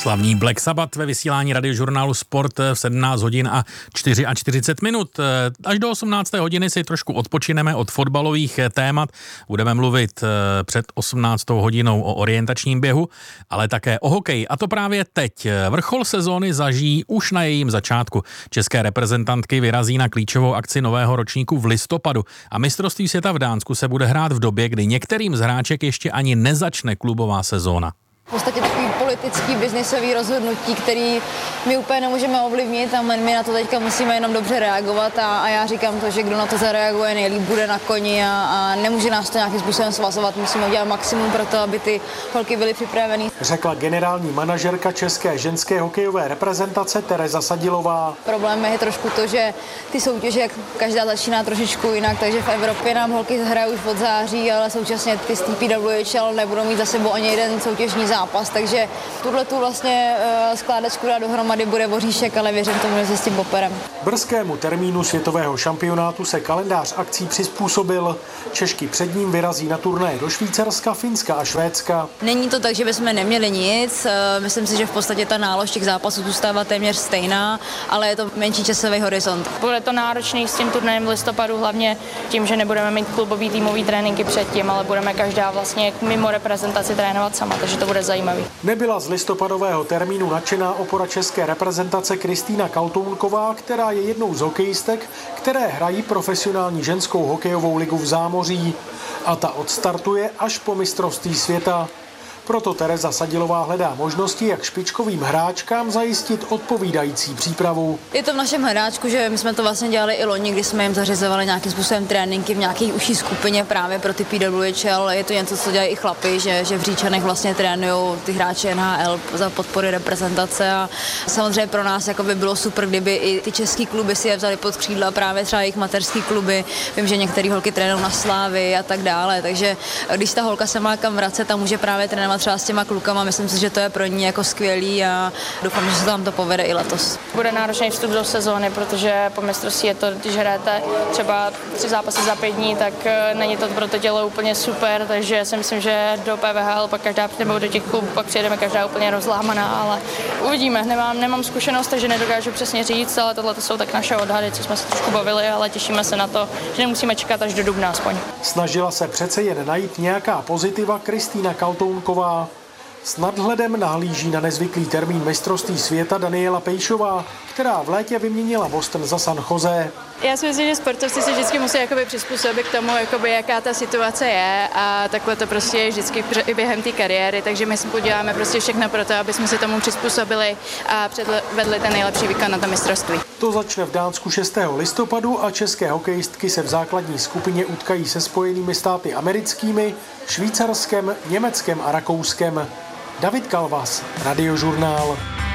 Slavný Black Sabbath ve vysílání radiožurnálu Sport v 17 hodin a 44 minut. Až do 18. hodiny si trošku odpočineme od fotbalových témat. Budeme mluvit před 18. hodinou o orientačním běhu, ale také o hokeji. A to právě teď. Vrchol sezóny zažijí už na jejím začátku. České reprezentantky vyrazí na klíčovou akci nového ročníku v listopadu a mistrovství světa v Dánsku se bude hrát v době, kdy některým z hráček ještě ani nezačne klubová sezóna. V podstatě takový politický, biznisový rozhodnutí, který my úplně nemůžeme ovlivnit a my na to teďka musíme jenom dobře reagovat a já říkám to, že kdo na to zareaguje nejlíp, bude na koni a nemůže nás to nějakým způsobem svazovat. Musíme udělat maximum pro to, aby ty holky byly připravený. Řekla generální manažerka české ženské hokejové reprezentace Tereza Sadilová. Problém je trošku to, že ty soutěže každá začíná trošičku jinak, takže v Evropě nám holky hrají už od září, ale současně ty z TPWHL nebudou mít za sebou ani jeden soutěžní zápas, takže tuhletu vlastně skládačku dát dohromady bude voříšek, ale věřím tomu, že se s tím poperem. Brzkému termínu světového šampionátu se kalendář akcí přizpůsobil. Češky před ním vyrazí na turné do Švýcarska, Finska a Švédska. Není to tak, že bychom neměli nic. Myslím si, že v podstatě ta nálož těch zápasů zůstává téměř stejná, ale je to menší časový horizont. Bude to náročný s tím turnajem v listopadu, hlavně tím, že nebudeme mít klubový týmový tréninky předtím, ale budeme každá vlastně mimo reprezentaci trénovat sama, takže to bude zajímavý. Nebyla z listopadového termínu nadšená opora české reprezentace Kristýna Kaltounková, která je jednou z hokejistek, které hrají profesionální ženskou hokejovou ligu v zámoří. A ta odstartuje až po mistrovství světa. Proto Tereza Sadilová hledá možnosti, jak špičkovým hráčkám zajistit odpovídající přípravu. Je to v našem hledáčku, že my jsme to vlastně dělali i loni, kdy jsme jim zařizovali nějakým způsobem tréninky v nějaké užší skupině právě pro ty PWHL. Je to něco, co dělají i chlapi, že v Říčanech vlastně trénují ty hráči NHL za podpory reprezentace a samozřejmě pro nás jako by bylo super, kdyby i ty český kluby si je vzali pod křídla, právě třeba jejich mateřský kluby. Vím, že některé holky trénují na Slávy a tak dále, takže když ta holka se má kam vracet a může právě trénovat třeba s těma klukama, myslím si, že to je pro ní jako skvělý a doufám, že se tam to povede i letos. Bude náročný vstup do sezóny, protože po mistrovství je to, když hrajete třeba 3 zápasy za 5 dní, tak není to pro to tělo úplně super, takže si myslím, že do PVHL pak každá nebo do těch klubů pak přijedeme každá úplně rozlámaná, ale uvidíme. Nemám zkušenost, takže nedokážu přesně říct, ale tohle jsou tak naše odhady, co jsme se trošku bavili, ale těšíme se na to, že nemusíme čekat až do dubna aspoň. Snažila se přece jen najít nějaká pozitiva Kristýna Kaltounková. S nadhledem nahlíží na nezvyklý termín mistrovství světa Daniela Pejšová, která v létě vyměnila Boston za San Jose. Já si myslím, že sportovci se vždycky musí přizpůsobit k tomu, jaká ta situace je a takhle to prostě je vždycky i během té kariéry, takže my si uděláme prostě všechno pro to, aby jsme se tomu přizpůsobili a předvedli ten nejlepší výkon na to mistrovství. To začne v Dánsku 6. listopadu a české hokejistky se v základní skupině utkají se Spojenými státy americkými, Švýcarskem, Německem a Rakouskem. David Kalvas, Radiožurnál.